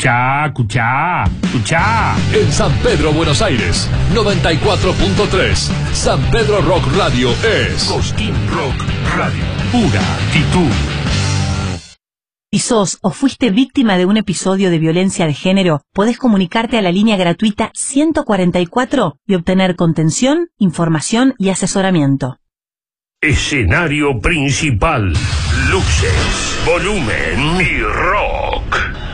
Escuchá. En San Pedro, Buenos Aires, 94.3. San Pedro Rock Radio es Cosquín Rock Radio. Pura actitud. Si sos o fuiste víctima de un episodio de violencia de género, podés comunicarte a la línea gratuita 144 y obtener contención, información y asesoramiento. Escenario principal, luces, volumen y rock.